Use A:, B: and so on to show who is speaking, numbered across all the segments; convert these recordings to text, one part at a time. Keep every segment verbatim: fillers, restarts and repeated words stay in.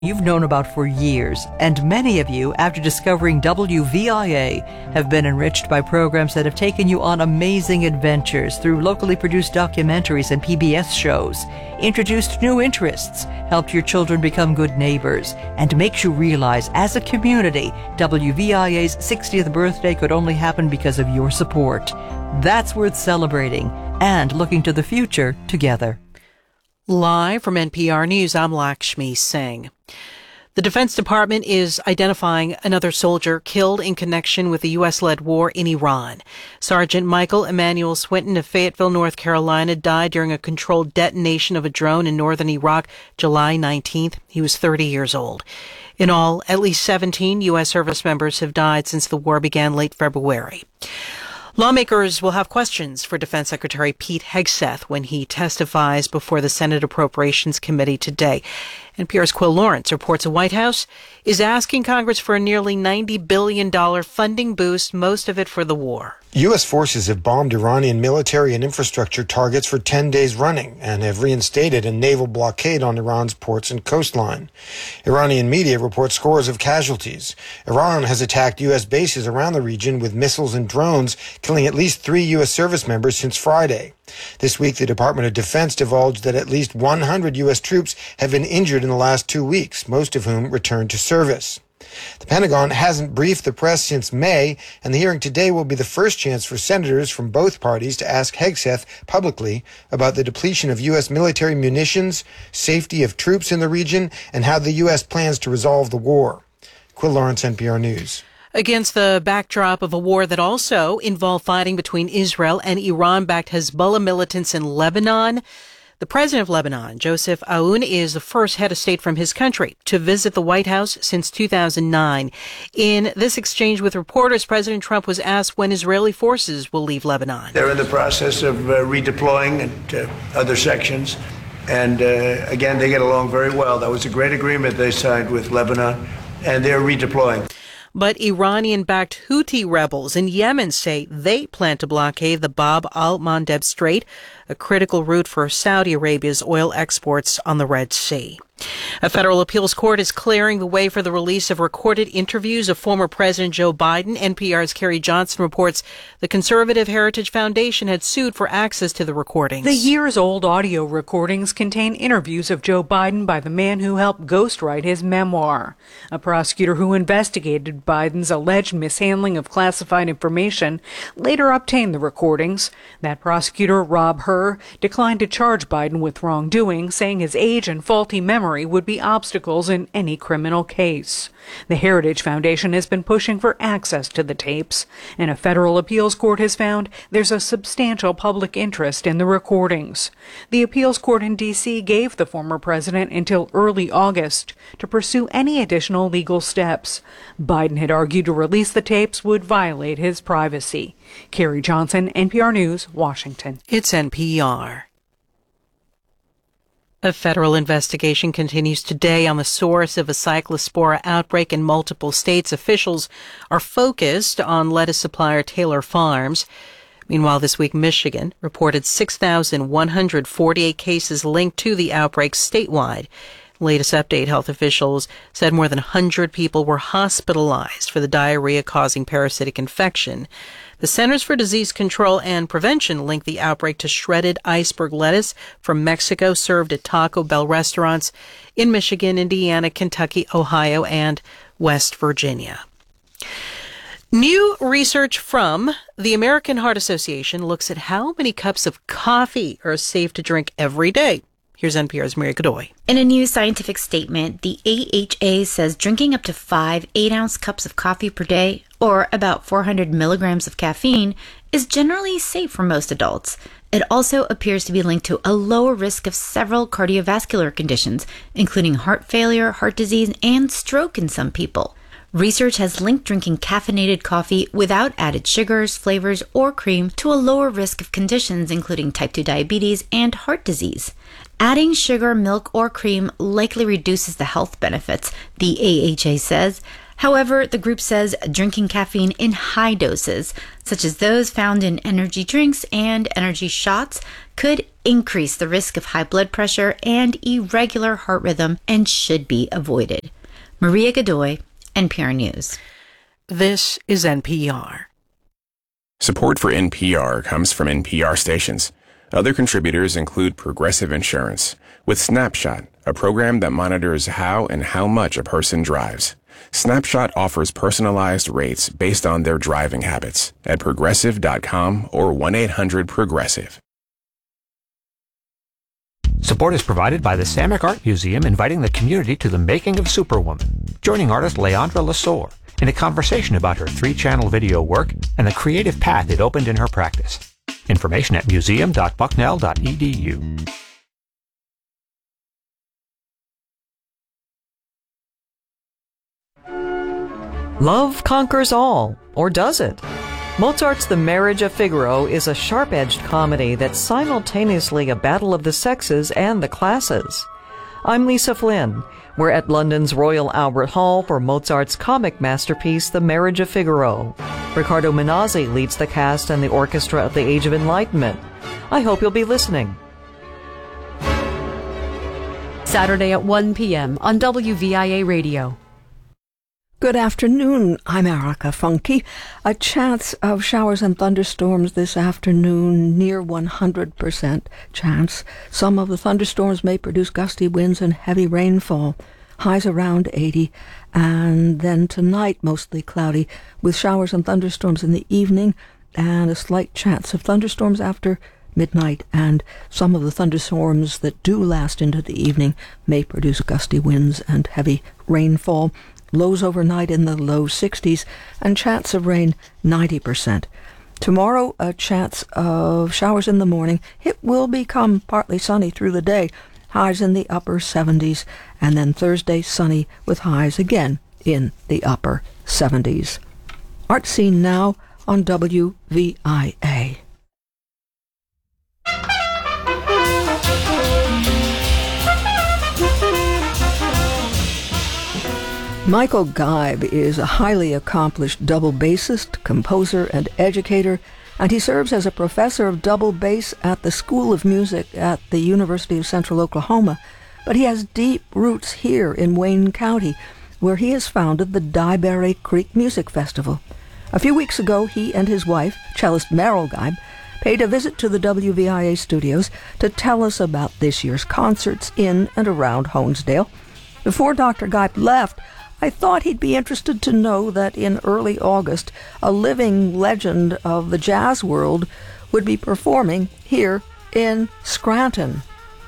A: You've known about for years, and many of you, after discovering W V I A, have been enriched by programs that have taken you on amazing adventures through locally produced documentaries and P B S shows, introduced new interests, helped your children become good neighbors, and makes you realize, as a community, W V I A's sixtieth birthday could only happen because of your support. That's worth celebrating and looking to the future together.
B: Live from N P R News, I'm Lakshmi Singh. The Defense Department is identifying another soldier killed in connection with the U S-led war in Iran. Sergeant Michael Emmanuel Swinton of Fayetteville, North Carolina, died during a controlled detonation of a drone in northern Iraq July nineteenth. He was thirty years old. In all, at least seventeen U S service members have died since the war began late February. Lawmakers will have questions for Defense Secretary Pete Hegseth when he testifies before the Senate Appropriations Committee today. N P R's Quill Lawrence reports the White House is asking Congress for a nearly ninety billion dollars funding boost, most of it for the war.
C: U S forces have bombed Iranian military and infrastructure targets for ten days running and have reinstated a naval blockade on Iran's ports and coastline. Iranian media report scores of casualties. Iran has attacked U S bases around the region with missiles and drones, killing at least three U S service members since Friday. This week, the Department of Defense divulged that at least one hundred U S troops have been injured in the last two weeks, most of whom returned to service. The Pentagon hasn't briefed the press since May, and the hearing today will be the first chance for senators from both parties to ask Hegseth publicly about the depletion of U S military munitions, safety of troops in the region, and how the U S plans to resolve the war. Quill Lawrence, N P R News.
B: Against the backdrop of a war that also involved fighting between Israel and Iran-backed Hezbollah militants in Lebanon, the president of Lebanon, Joseph Aoun, is the first head of state from his country to visit the White House since two thousand nine. In this exchange with reporters, President Trump was asked when Israeli forces will leave Lebanon.
D: They're in the process of uh, redeploying to other sections. And uh, again, they get along very well. That was a great agreement they signed with Lebanon, and they're redeploying.
B: But Iranian-backed Houthi rebels in Yemen say they plan to blockade the Bab al-Mandeb Strait, a critical route for Saudi Arabia's oil exports on the Red Sea. A federal appeals court is clearing the way for the release of recorded interviews of former President Joe Biden. N P R's Carrie Johnson reports the Conservative Heritage Foundation had sued for access to the recordings.
E: The years-old audio recordings contain interviews of Joe Biden by the man who helped ghostwrite his memoir. A prosecutor who investigated Biden's alleged mishandling of classified information later obtained the recordings. That prosecutor, Rob Hur, declined to charge Biden with wrongdoing, saying his age and faulty memory would be obstacles in any criminal case. The Heritage Foundation has been pushing for access to the tapes, and a federal appeals court has found there's a substantial public interest in the recordings. The appeals court in D C gave the former president until early August to pursue any additional legal steps. Biden had argued to release the tapes would violate his privacy. Carrie Johnson, N P R News, Washington.
B: It's N P R. A federal investigation continues today on the source of a cyclospora outbreak in multiple states. Officials are focused on lettuce supplier Taylor Farms. Meanwhile, this week, Michigan reported six thousand one hundred forty-eight cases linked to the outbreak statewide. Latest update, health officials said more than one hundred people were hospitalized for the diarrhea-causing parasitic infection. The Centers for Disease Control and Prevention linked the outbreak to shredded iceberg lettuce from Mexico served at Taco Bell restaurants in Michigan, Indiana, Kentucky, Ohio, and West Virginia. New research from the American Heart Association looks at how many cups of coffee are safe to drink every day. Here's N P R's Maria Godoy.
F: In a new scientific statement, the A H A says drinking up to five eight-ounce cups of coffee per day, or about four hundred milligrams of caffeine, is generally safe for most adults. It also appears to be linked to a lower risk of several cardiovascular conditions, including heart failure, heart disease, and stroke in some people. Research has linked drinking caffeinated coffee without added sugars, flavors, or cream to a lower risk of conditions including type two diabetes and heart disease. Adding sugar, milk, or cream likely reduces the health benefits, the A H A says. However, the group says drinking caffeine in high doses, such as those found in energy drinks and energy shots, could increase the risk of high blood pressure and irregular heart rhythm and should be avoided. Maria Godoy, N P R News.
B: This is N P R.
G: Support for N P R comes from N P R stations. Other contributors include Progressive Insurance, with Snapshot, a program that monitors how and how much a person drives. Snapshot offers personalized rates based on their driving habits at progressive dot com or one eight hundred progressive.
H: Support is provided by the Samick Art Museum, inviting the community to the making of Superwoman, joining artist Leandra Lesueur in a conversation about her three-channel video work and the creative path it opened in her practice. Information at museum dot bucknell dot e d u.
A: Love conquers all, or does it? Mozart's The Marriage of Figaro is a sharp-edged comedy that's simultaneously a battle of the sexes and the classes. I'm Lisa Flynn. We're at London's Royal Albert Hall for Mozart's comic masterpiece, The Marriage of Figaro. Riccardo Minazzi leads the cast and the orchestra of the Age of Enlightenment. I hope you'll be listening.
I: Saturday at one p.m. on W V I A Radio.
J: Good afternoon. I'm Erica Funke. A chance of showers and thunderstorms this afternoon, near one hundred percent chance. Some of the thunderstorms may produce gusty winds and heavy rainfall. Highs around eighty. And then tonight, mostly cloudy, with showers and thunderstorms in the evening, and a slight chance of thunderstorms after midnight. And some of the thunderstorms that do last into the evening may produce gusty winds and heavy rainfall. Lows overnight in the low sixties, and chance of rain ninety percent. Tomorrow, a chance of showers in the morning. It will become partly sunny through the day, highs in the upper seventies, and then Thursday sunny with highs again in the upper seventies. Art Scene now on W V I A. Michael Geib is a highly accomplished double bassist, composer, and educator, and he serves as a professor of double bass at the School of Music at the University of Central Oklahoma. But he has deep roots here in Wayne County, where he has founded the Dyeberry Creek Music Festival. A few weeks ago, he and his wife, cellist Merrill Geib, paid a visit to the W V I A studios to tell us about this year's concerts in and around Honesdale. Before Doctor Geib left, I thought he'd be interested to know that in early August, a living legend of the jazz world would be performing here in Scranton.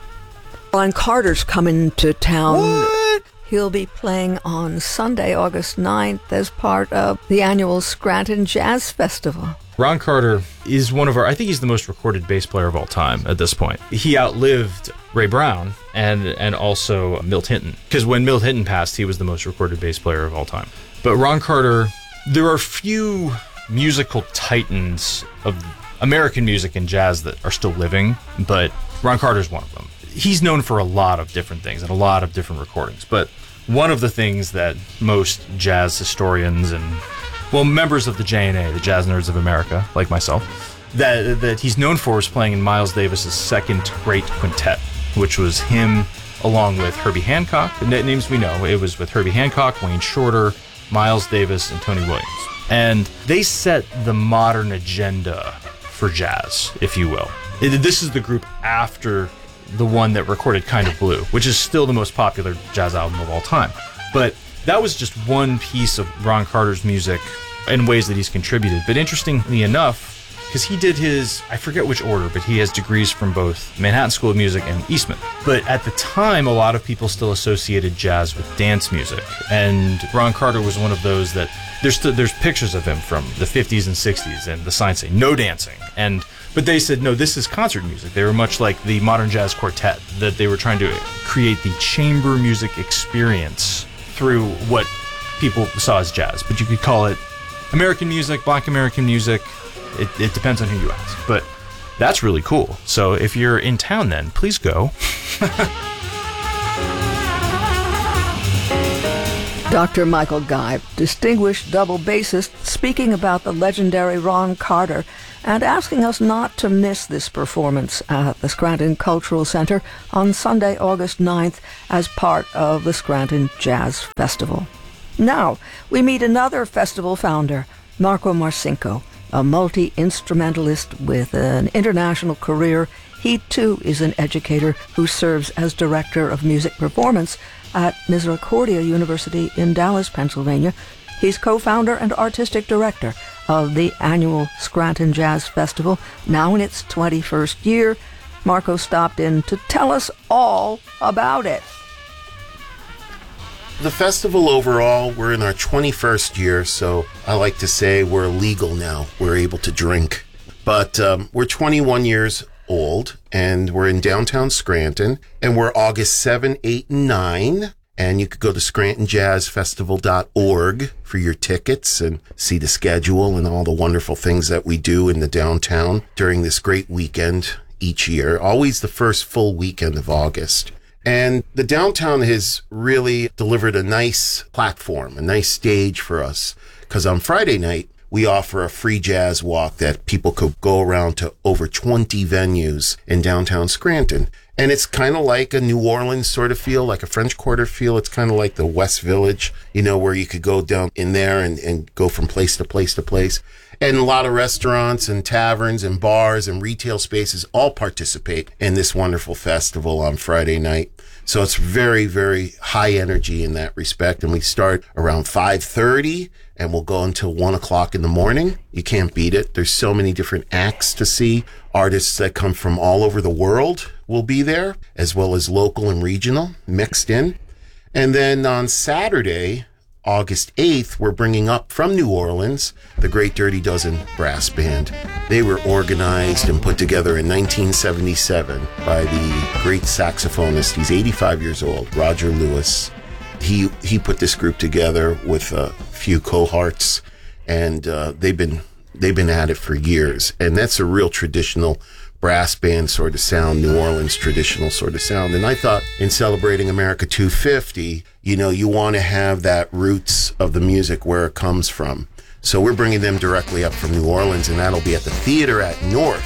J: Ron Carter's coming to town.
K: What?
J: He'll be playing on Sunday, August ninth, as part of the annual Scranton Jazz Festival.
K: Ron Carter is one of our, I think he's the most recorded bass player of all time at this point. He outlived Ray Brown and and also Milt Hinton. Because when Milt Hinton passed, he was the most recorded bass player of all time. But Ron Carter, there are few musical titans of American music and jazz that are still living, but Ron Carter's one of them. He's known for a lot of different things and a lot of different recordings, but one of the things that most jazz historians and well, members of the J N A, the Jazz Nerds of America, like myself, that that he's known for is playing in Miles Davis's second great quintet, which was him along with Herbie Hancock. The names we know, it was with Herbie Hancock, Wayne Shorter, Miles Davis, and Tony Williams. And they set the modern agenda for jazz, if you will. This is the group after the one that recorded Kind of Blue, which is still the most popular jazz album of all time. But that was just one piece of Ron Carter's music in ways that he's contributed. But interestingly enough, because he did his, I forget which order, but he has degrees from both Manhattan School of Music and Eastman. But at the time, a lot of people still associated jazz with dance music. And Ron Carter was one of those that, there's st- there's pictures of him from the fifties and sixties, and the signs say, no dancing. And But they said, no, this is concert music. They were much like the modern jazz quartet, that they were trying to create the chamber music experience through what people saw as jazz. But you could call it American music, Black American music. It, it depends on who you ask. But that's really cool. So if you're in town then, please go.
J: Doctor Michael Guy, distinguished double bassist, speaking about the legendary Ron Carter and asking us not to miss this performance at the Scranton Cultural Center on Sunday, August ninth, as part of the Scranton Jazz Festival. Now, we meet another festival founder, Marco Marcinko, a multi-instrumentalist with an international career. He, too, is an educator who serves as Director of Music Performance at Misericordia University in Dallas, Pennsylvania. He's co-founder and artistic director of the annual Scranton Jazz Festival, now in its twenty-first year. Marco stopped in to tell us all about it.
L: The festival overall, we're in our twenty-first year, so I like to say we're legal now. We're able to drink. But um, we're twenty-one years old, and we're in downtown Scranton, and we're August seventh, eighth, and ninth. And you could go to scranton jazz festival dot org for your tickets and see the schedule and all the wonderful things that we do in the downtown during this great weekend each year. Always the first full weekend of August. And the downtown has really delivered a nice platform, a nice stage for us. Because on Friday night, we offer a free jazz walk that people could go around to over twenty venues in downtown Scranton. And it's kind of like a New Orleans sort of feel, like a French Quarter feel. It's kind of like the West Village, you know, where you could go down in there and, and go from place to place to place. And a lot of restaurants and taverns and bars and retail spaces all participate in this wonderful festival on Friday night. So it's very, very high energy in that respect. And we start around five thirty and we'll go until one o'clock in the morning. You can't beat it. There's so many different acts to see. Artists that come from all over the world will be there, as well as local and regional mixed in. And then on Saturday, August eighth, we're bringing up from New Orleans the Great Dirty Dozen Brass Band. They were organized and put together in nineteen seventy-seven by the great saxophonist. He's eighty-five years old, Roger Lewis. He he put this group together with a few cohorts, and uh, they've been they've been at it for years. And that's a real traditional brass band sort of sound, New Orleans traditional sort of sound. And I thought in celebrating America two fifty, you know, you want to have that roots of the music where it comes from. So we're bringing them directly up from New Orleans, and that'll be at the Theater at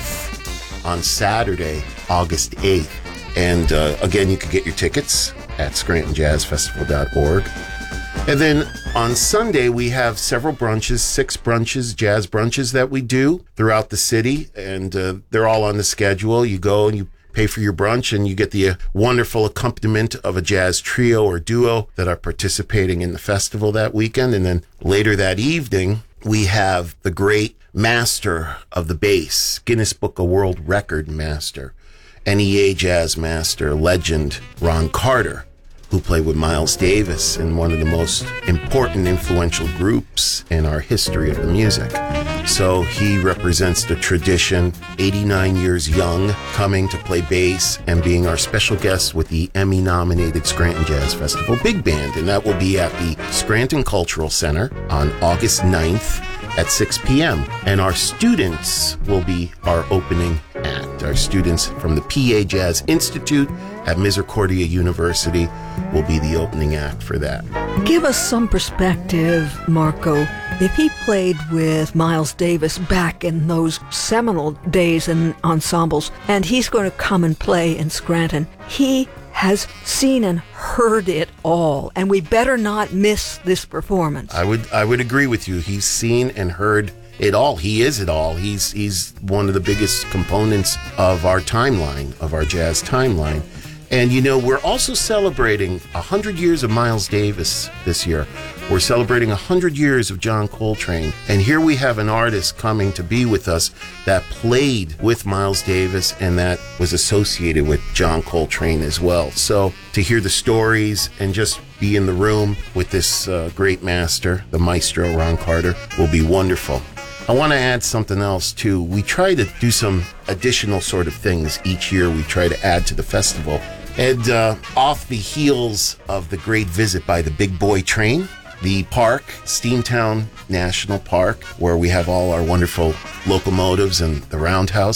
L: North on Saturday, August eighth. And uh, again, you can get your tickets at scranton jazz festival dot org. And then on Sunday, we have several brunches, six brunches, jazz brunches that we do throughout the city. And uh, they're all on the schedule. You go and you pay for your brunch and you get the uh, wonderful accompaniment of a jazz trio or duo that are participating in the festival that weekend. And then later that evening, we have the great master of the bass, Guinness Book of World Record master, N E A jazz master, legend Ron Carter, who played with Miles Davis in one of the most important, influential groups in our history of the music. So he represents the tradition, eighty-nine years young, coming to play bass and being our special guest with the Emmy-nominated Scranton Jazz Festival Big Band. And that will be at the Scranton Cultural Center on August ninth at six p.m. And our students will be our opening act. Our students from the P A Jazz Institute at Misericordia University will be the opening act for that.
J: Give us some perspective, Marco. If he played with Miles Davis back in those seminal days and ensembles, and he's going to come and play in Scranton, he has seen and heard it all, and we better not miss this performance.
L: I would I would agree with you. He's seen and heard it all. He is it all. He's he's one of the biggest components of our timeline, of our jazz timeline. And, you know, we're also celebrating one hundred years of Miles Davis this year. We're celebrating one hundred years of John Coltrane. And here we have an artist coming to be with us that played with Miles Davis and that was associated with John Coltrane as well. So to hear the stories and just be in the room with this uh, great master, the maestro Ron Carter, will be wonderful. I want to add something else, too. We try to do some additional sort of things each year. We try to add to the festival. And uh, off the heels of the great visit by the Big Boy Train, the park, Steamtown National Park, where we have all our wonderful locomotives and the roundhouse,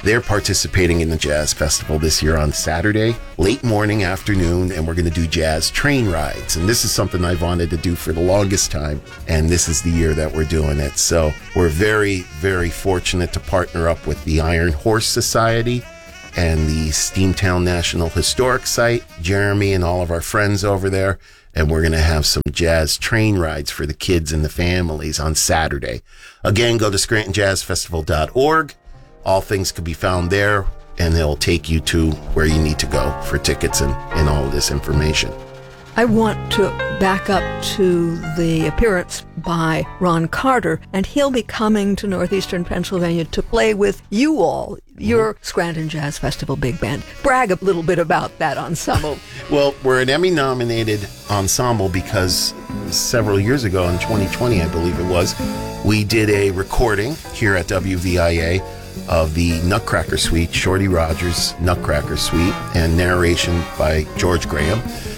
L: They're participating in the Jazz Festival this year on Saturday, late morning, afternoon, and we're going to do jazz train rides. And this is something I've wanted to do for the longest time, and this is the year that we're doing it. So we're very, very fortunate to partner up with the Iron Horse Society and the Steamtown National Historic Site, Jeremy and all of our friends over there. And we're going to have some jazz train rides for the kids and the families on Saturday. Again, go to Scranton Jazz Festival dot org. All things can be found there, and they'll take you to where you need to go for tickets and, and all of this information.
J: I want to back up to the appearance by Ron Carter, and he'll be coming to Northeastern Pennsylvania to play with you all, your Scranton Jazz Festival Big Band. Brag a little bit about that ensemble.
L: Well, we're an Emmy-nominated ensemble because several years ago, in twenty twenty, I believe it was, we did a recording here at W V I A of the Nutcracker Suite, Shorty Rogers' Nutcracker Suite, and narration by George Graham.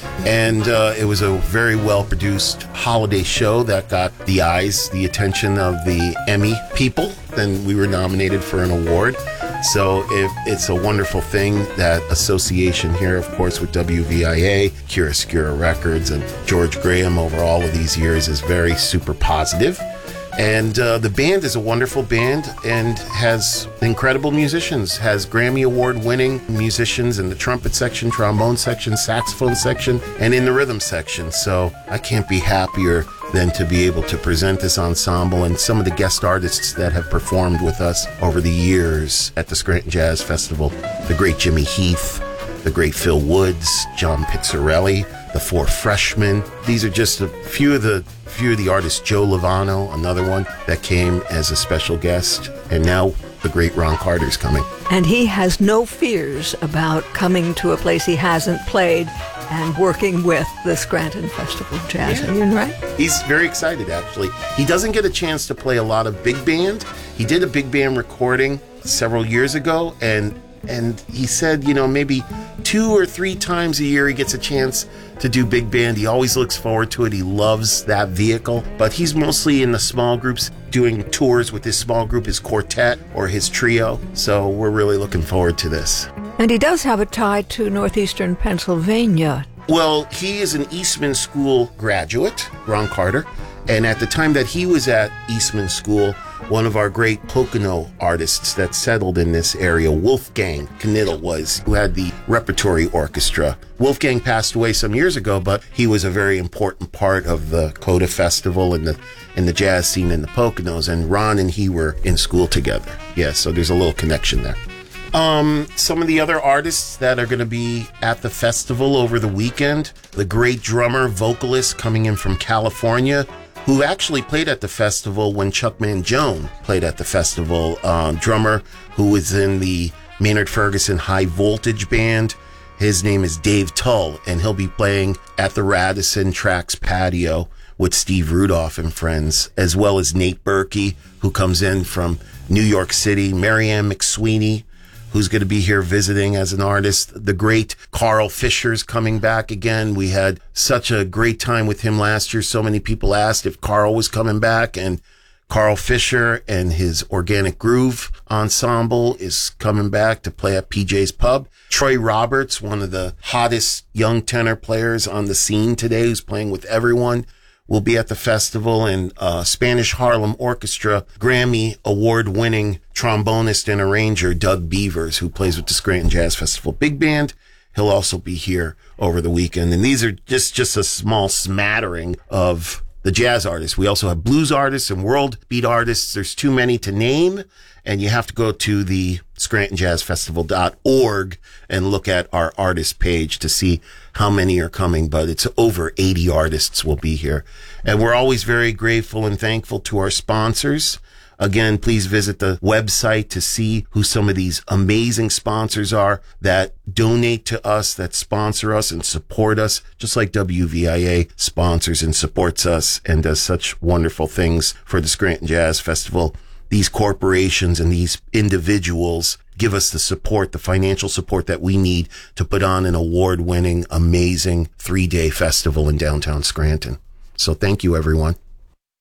L: And uh, it was a very well-produced holiday show that got the eyes, the attention of the Emmy people. Then we were nominated for an award. So it, it's a wonderful thing, that association here, of course, with W V I A, Chiaroscuro Records, and George Graham over all of these years is very super positive. And uh, the band is a wonderful band and has incredible musicians, has Grammy Award-winning musicians in the trumpet section, trombone section, saxophone section, and in the rhythm section. So I can't be happier than to be able to present this ensemble and some of the guest artists that have performed with us over the years at the Scranton Jazz Festival. The great Jimmy Heath, the great Phil Woods, John Pizzarelli, the Four Freshmen. These are just a few of the few of the artists. Joe Lovano, another one that came as a special guest, and now the great Ron Carter's coming.
J: And he has no fears about coming to a place he hasn't played and working with the Scranton Festival of Jazz.
L: Yeah.
J: Are you right?
L: He's very excited, actually. He doesn't get a chance to play a lot of big band. He did a big band recording several years ago, and and he said, you know, maybe two or three times a year he gets a chance to do big band. He always looks forward to it. He loves that vehicle. But he's mostly in the small groups, doing tours with his small group, his quartet or his trio. So we're really looking forward to this.
J: And he does have a tie to Northeastern Pennsylvania.
L: Well, he is an Eastman School graduate, Ron Carter. And at the time that he was at Eastman School, one of our great Pocono artists that settled in this area, Wolfgang Knittel, was, who had the repertory orchestra. Wolfgang passed away some years ago, but he was a very important part of the Coda Festival and the and the jazz scene in the Poconos. And Ron and he were in school together. Yeah, so there's a little connection there. Um, some of the other artists that are going to be at the festival over the weekend, the great drummer, vocalist coming in from California, who actually played at the festival when Chuck Mangione played at the festival. Uh, drummer who was in the Maynard Ferguson High Voltage Band. His name is Dave Tull, and he'll be playing at the Radisson Tracks patio with Steve Rudolph and friends, as well as Nate Berkey, who comes in from New York City, Marianne McSweeney, who's going to be here visiting as an artist. The great Carl Fisher's coming back again. We had such a great time with him last year. So many people asked if Carl was coming back, and Carl Fisher and his Organic Groove ensemble is coming back to play at P J's Pub. Troy Roberts, one of the hottest young tenor players on the scene today, who's playing with everyone, will be at the festival. And uh, Spanish Harlem Orchestra Grammy award-winning trombonist and arranger Doug Beavers, who plays with the Scranton Jazz Festival Big Band. He'll also be here over the weekend. And these are just, just a small smattering of the jazz artists. We also have blues artists and world beat artists. There's too many to name, and you have to go to the Scranton Jazz Festival dot org and look at our artist page to see how many are coming, but it's over eighty artists will be here. And we're always very grateful and thankful to our sponsors. Again, please visit the website to see who some of these amazing sponsors are that donate to us, that sponsor us and support us, just like W V I A sponsors and supports us and does such wonderful things for the Scranton Jazz Festival. These corporations and these individuals give us the support, the financial support that we need to put on an award-winning, amazing three-day festival in downtown Scranton. So thank you, everyone.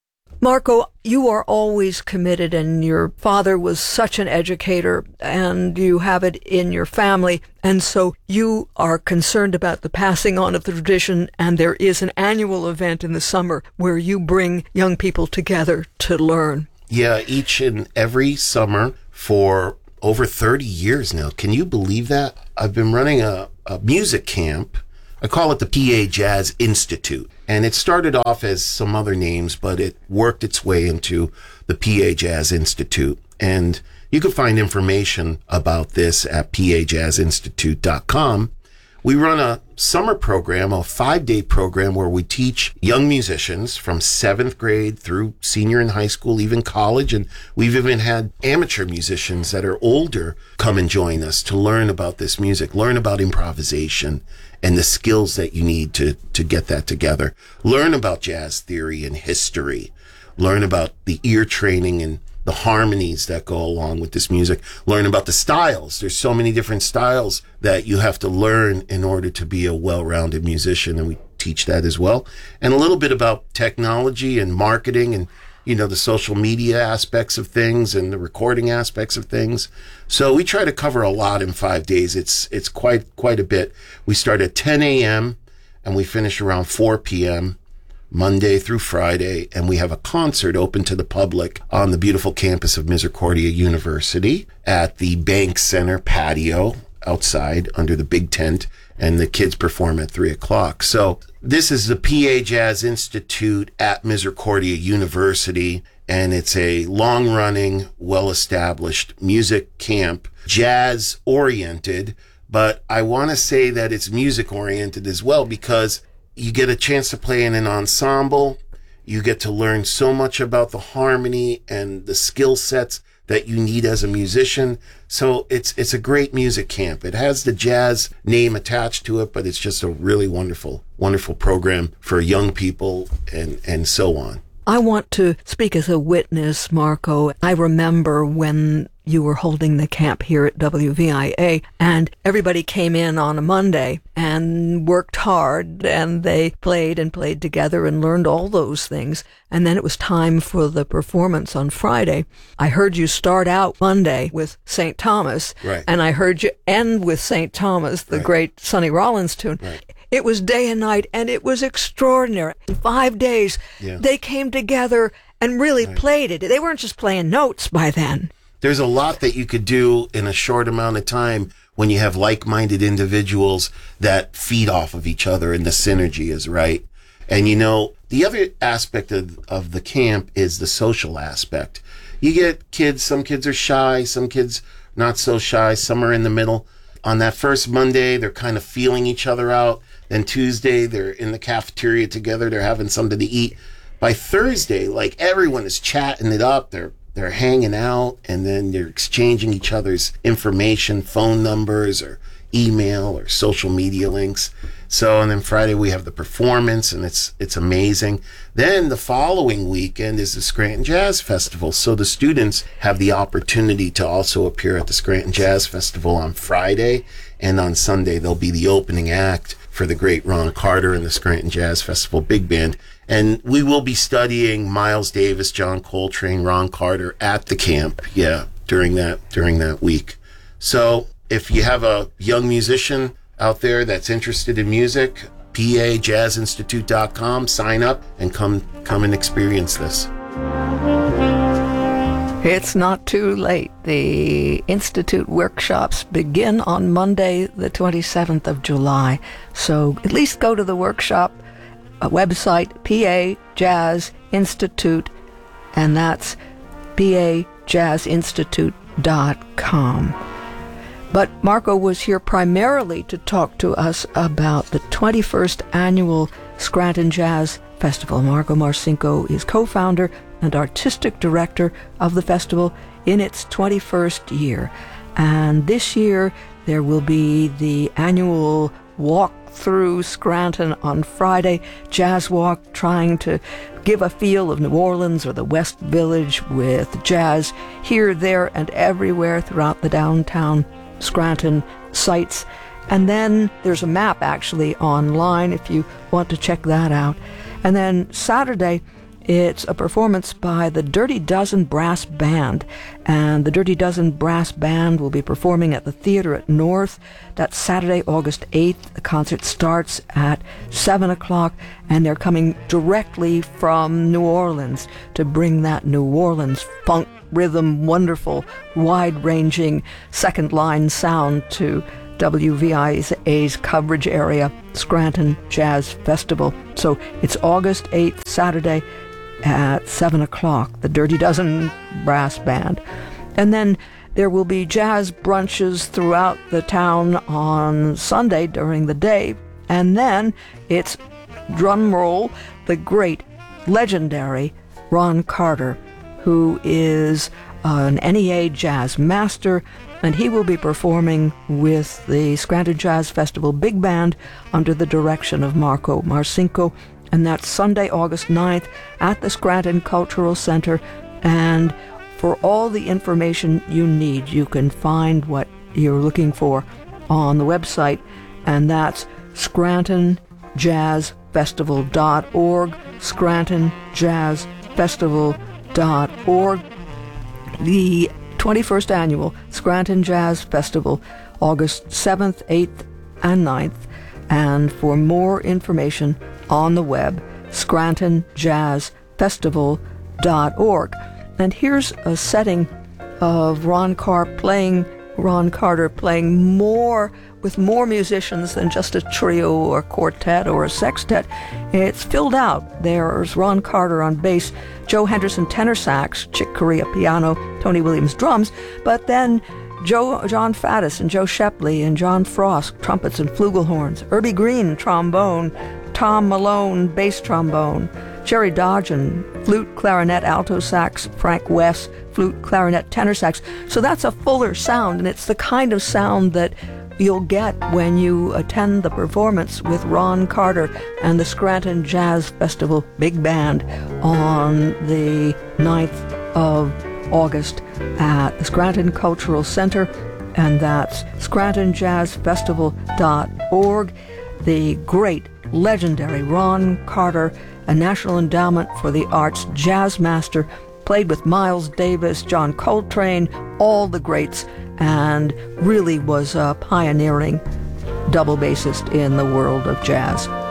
J: Marco, you are always committed, and your father was such an educator, and you have it in your family, and so you are concerned about the passing on of the tradition, and there is an annual event in the summer where you bring young people together to learn.
L: Yeah, each and every summer for over thirty years now. Can you believe that? I've been running a, a music camp. I call it the P A Jazz Institute. And it started off as some other names, but it worked its way into the P A Jazz Institute. And you can find information about this at p a jazz institute dot com. We run a summer program, a five-day program where we teach young musicians from seventh grade through senior in high school, even college. And we've even had amateur musicians that are older come and join us to learn about this music, learn about improvisation and the skills that you need to, to get that together. Learn about jazz theory and history. Learn about the ear training and the harmonies that go along with this music. Learn about the styles. There's so many different styles that you have to learn in order to be a well-rounded musician, and we teach that as well. And a little bit about technology and marketing and, you know, the social media aspects of things and the recording aspects of things. So we try to cover a lot in five days. It's it's quite quite a bit. We start at ten a.m. and we finish around four p.m. Monday through Friday, and we have a concert open to the public on the beautiful campus of Misericordia University at the Bank Center patio outside under the big tent, and the kids perform at three o'clock. So this is the P A Jazz Institute at Misericordia University, and it's a long-running, well-established music camp, jazz-oriented, but I want to say that it's music-oriented as well, because you get a chance to play in an ensemble. You get to learn so much about the harmony and the skill sets that you need as a musician. So it's it's a great music camp. It has the jazz name attached to it, but it's just a really wonderful, wonderful program for young people and, and so on.
J: I want to speak as a witness, Marco. I remember when you were holding the camp here at W V I A, and everybody came in on a Monday and worked hard, and they played and played together and learned all those things. And then it was time for the performance on Friday. I heard you start out Monday with Saint Thomas,
L: right,
J: and I heard you end with Saint Thomas, the
L: right.
J: great Sonny Rollins tune.
L: Right.
J: It was day and night, and it was extraordinary. In five days,
L: yeah.
J: they came together and really
L: right.
J: played it. They weren't just playing notes by then.
L: There's a lot that you could do in a short amount of time when you have like-minded individuals that feed off of each other and the synergy is right. And you know, the other aspect of, of the camp is the social aspect. You get kids, some kids are shy, some kids not so shy, some are in the middle. On that first Monday, they're kind of feeling each other out. Then Tuesday, they're in the cafeteria together, they're having something to eat. By Thursday, like, everyone is chatting it up, they're They're hanging out, and then they're exchanging each other's information, phone numbers or email or social media links. So, and then Friday we have the performance, and it's it's amazing. Then the following weekend is the Scranton Jazz Festival. So the students have the opportunity to also appear at the Scranton Jazz Festival on Friday, and on Sunday they'll be the opening act for the great Ron Carter and the Scranton Jazz Festival Big Band. And we will be studying Miles Davis, John Coltrane, Ron Carter at the camp, yeah, during that during that week. So if you have a young musician out there that's interested in music, p a jazz institute dot com, sign up and come come and experience this.
J: It's not too late. The Institute workshops begin on Monday, the twenty-seventh of July. So at least go to the workshop uh, website, P A Jazz Institute, and that's p a jazz institute dot com. But Marco was here primarily to talk to us about the twenty-first annual Scranton Jazz Festival. Marco Marcinko is co-founder and artistic director of the festival in its twenty-first year. And this year there will be the annual walk through Scranton on Friday, Jazz Walk, trying to give a feel of New Orleans or the West Village with jazz here, there, and everywhere throughout the downtown Scranton sites. And then there's a map actually online if you want to check that out. And then Saturday It's a performance by the Dirty Dozen Brass Band, and the Dirty Dozen Brass Band will be performing at the Theater at North. That's Saturday, August eighth. The concert starts at seven o'clock, and they're coming directly from New Orleans to bring that New Orleans funk, rhythm, wonderful, wide-ranging second-line sound to W V I A's coverage area, Scranton Jazz Festival. So it's August eighth, Saturday, at seven o'clock, the Dirty Dozen Brass Band. And then there will be jazz brunches throughout the town on Sunday during the day. And then it's, drum roll, the great, legendary Ron Carter, who is an N E A jazz master, and he will be performing with the Scranton Jazz Festival Big Band under the direction of Marco Marcinko. And that's Sunday, August ninth at the Scranton Cultural Center. And for all the information you need, you can find what you're looking for on the website, and that's scranton jazz festival dot org, scranton jazz festival dot org. The twenty-first Annual Scranton Jazz Festival, August seventh, eighth, and ninth. And for more information on the web, scranton jazz festival dot org. And here's a setting of Ron Carr playing, Ron Carter playing more, with more musicians than just a trio or quartet or a sextet. It's filled out. There's Ron Carter on bass, Joe Henderson tenor sax, Chick Corea piano, Tony Williams drums, but then Joe, John Faddis and Joe Shepley and John Frost, trumpets and flugelhorns, Irby Green, trombone, Tom Malone, bass trombone, Jerry Dodgen, flute, clarinet, alto sax, Frank West, flute, clarinet, tenor sax. So that's a fuller sound, and it's the kind of sound that you'll get when you attend the performance with Ron Carter and the Scranton Jazz Festival Big Band on the ninth of August at the Scranton Cultural Center, and that's scranton jazz festival dot org. The great, legendary Ron Carter, a National Endowment for the Arts jazz master, played with Miles Davis, John Coltrane, all the greats, and really was a pioneering double bassist in the world of jazz.